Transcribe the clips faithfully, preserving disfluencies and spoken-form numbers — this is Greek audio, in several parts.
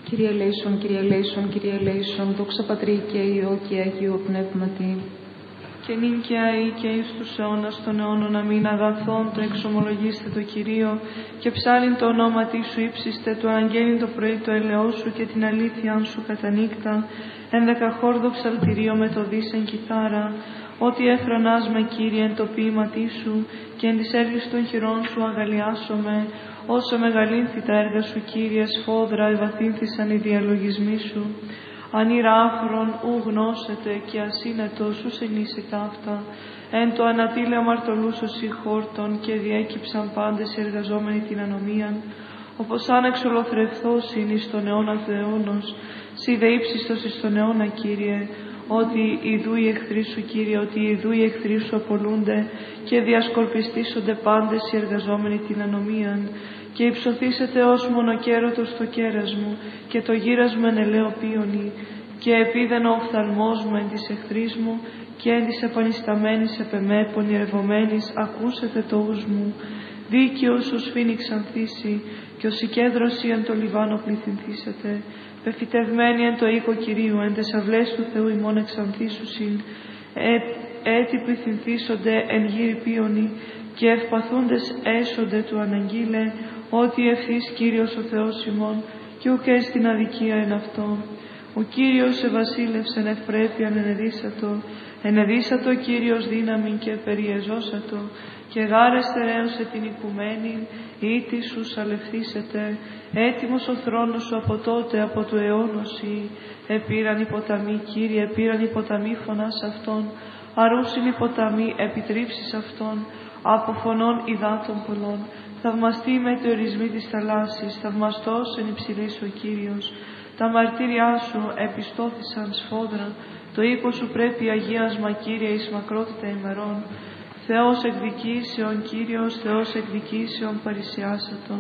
Κύριε ελέησον, Κύριε ελέησον, Κύριε ελέησον, δόξα Πατρί και Υιό και Αγίου Πνεύματι. Και νυν και αεί και εις τους αιώνας των αιώνων αμήν. Αγαθόν το εξομολογήστε το Κυρίο και ψάλιν το ονόματι σου ύψιστε, το αγγέλιν το πρωί το ελαιό σου και την αλήθειαν σου κατά νύκτα. Ενδεκαχόρδο ψαλτηρίο με το δίσεν κιθάρα. Ότι έφρανας με, Κύριε, εν το ποίηματί σου και εν της έργης των χειρών σου αγαλιάσομαι. Όσο μεγαλύνθη τα έργα σου, Κύριε, σφόδρα ευαθύνθησαν οι διαλογισμοί σου. Ανήρα άφρον ου γνώσετε και ασύνετος ου σενήσει ταύτα. Εν το ανατήλε αμαρτωλούς ως χόρτων και διέκυψαν πάντες οι εργαζόμενοι την ανομίαν. Όπως αν εξολοθρευθώς είναι εις τον αιώνα του αιώνος, σοι δε ύψιστος εις τον αιώνα, Κύριε. Ότι ιδού οι εχθροί σου, Κύριε, ότι ιδού οι εχθροί σου απολούνται και διασκορπιστήσονται πάντες οι εργαζόμενοι την ανομίαν. Και υψωθήσετε ως μονοκέρωτος το κέρας μου και το γύρασμεν ελαιοπίονι και επίδεν ο οφθαλμός μου εν της εχθρής μου και εν της επανισταμένης επεμέ πονηρευομένης ακούσετε το ους μου. Δίκαιος ως φοίνιξ ανθίσει και ως συγκέντρωση εν το λιβάνο πληθυνθήσετε. Πεφυτευμένοι εν το οίκο Κυρίου, εν τες αυλές του Θεού ημών εξανθήσουσιν, ε, έτη πληθυνθήσονται εν γύρι πίονι και ευπαθούντες έσονται του αναγγείλε, ότι ευθύς Κύριος ο Θεός ημών και ουκ στην αδικία εν αυτό. Ο Κύριος ευασίλευσεν ευπρέπειαν ενεδίσατο, ενεδίσατο Κύριος δύναμιν και περιεζώσατο, και γάρες θεραίωσε την οικουμένη, ήτι σου σαλευθήσετε, έτοιμος ο θρόνος σου από τότε, από του αιώνος ή, επήραν οι ποταμοί, Κύριε, επήραν οι ποταμοί φωνάς αυτών, αρούσιν οι ποταμοί επιτρίψεις αυτών, από φωνών υδάτων πολλών. Θαυμαστεί οι μετεωρισμοί της θαλάσσης, θαυμαστός εν υψηλής ο Κύριος. Τα μαρτύριά σου επιστώθησαν σφόδρα, το οίκο σου πρέπει αγίασμα, Κύριε, εις μακρότητα ημερών. Θεός εκδικήσεων, Κύριος, Θεός εκδικήσεων παρησιάσατο.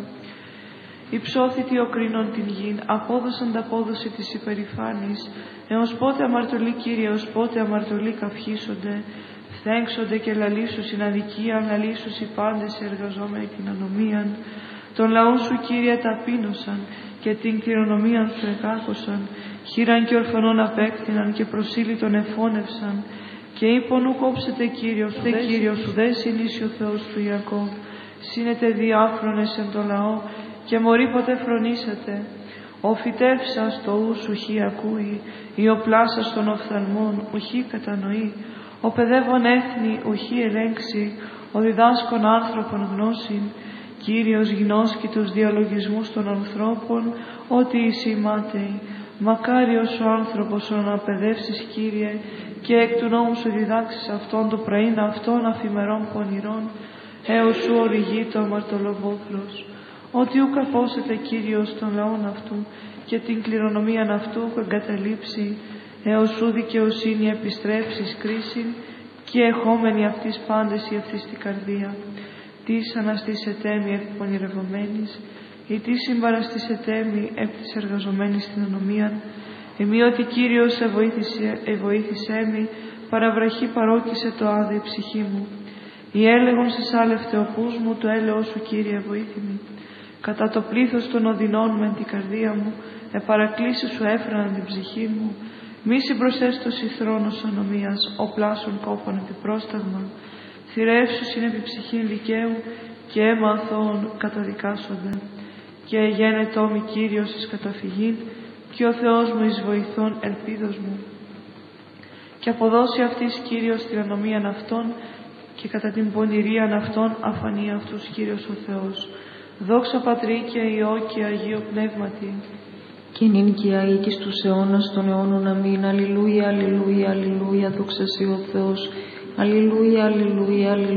Υψώθητη ο κρίνων την γην, απόδοσαν τα απόδοση της υπερηφάνης. Έως πότε αμαρτωλοί, Κύριε, έως πότε αμαρτωλοί καυχήσονται. Φθέγξονται και λαλήσου στην αδικία, λαλήσου οι πάντες εργαζόμενοι την ανομίαν. Τον λαό σου, Κύριε, ταπείνωσαν και την κληρονομίαν σου εκάκωσαν. Χείραν και ορφανών απέκτηναν και προσήλυτον εφώνευσαν. Και είπον ου κόψετε, Κύριος, τε Κύριος, ουδέ συνήσει ο Θεός του Ιακώβ. Σύνετε διάφρονες εν το λαό και μωρί ποτέ φρονήσατε. Ο φυτεύσας το ου σου χει ακούει, ή ο πλάσας των οφθαλμών ουχή κατανοεί. Ο παιδεύων έθνη ουχή ελέγξει, ο διδάσκων άνθρωπον γνώσιν. Κύριος γινώσκει τους διαλογισμούς των ανθρώπων, ότι είσαι μάταιοι. Μακάριος ο άνθρωπος ο να παιδεύσεις, Κύριε, και εκ του νόμου σου διδάξεις αυτόν το πραήν αυτών αφημερών πονηρών, έως σου οριγεί το αμαρτωλοβόθρος. Ότι ου καπόσετε, Κύριος, των λαών αυτού και την κληρονομίαν αυτού που εγκαταλείψει, έως σου δικαιοσύνη επιστρέψεις κρίσιν και εχόμενοι αυτής πάντες η ευθύστη καρδία. Τις αναστήσετε μη εκ πονηρευομένης, ή τι συμπαραστήσετε μη εκ της εργαζομένης στην ανομίαν, εμεί ότι Κύριος εβοήθησε, εβοήθησέ μη, παραβραχή παρόκησε το άδει η ψυχή μου. Η έλεγον σε σάλευτε ο πούς μου, το έλεος σου, Κύριε, βοήθημη. Κατά το πλήθος των οδυνών με την καρδία μου, επαρακλήσει σου έφραναν την ψυχή μου. Μη συμπροσέστος η θρόνος ανομίας, ο πλάσων κόπων επιπρόσταγμα. Θηρεύσου συνεπί ψυχήν δικαίου και αίμα αθώων καταδικάσονται. Και γένετό μη, Κύριος, εις καταφυγήν, και ο Θεός μου εις βοηθών ελπίδος μου. Και αποδώσει αυτής, Κύριος, την ανομίαν αυτών και κατά την πονηρίαν αυτών αφανεί αυτούς, Κύριος ο Θεός. Δόξα Πατρί και Υιό και Αγίο Πνεύματι. Και νυν και αεί και στους αιώνας των αιώνων αμήν. Αλληλούια, αλληλούια, αλληλούια, δόξα σοι ο Θεός. Αλληλούια, αλληλούια, αλληλούια.